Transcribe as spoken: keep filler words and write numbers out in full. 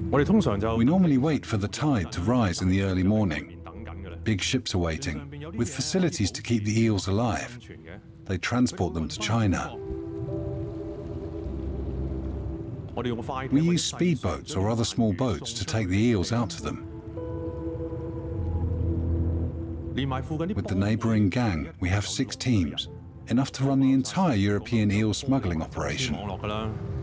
We normally wait for the tide to rise in the early morning. Big ships are waiting, with facilities to keep the eels alive. They transport them to China. We use speedboats or other small boats to take the eels out to them. With the neighbouring gang, we have six teams, enough to run the entire European eel smuggling operation.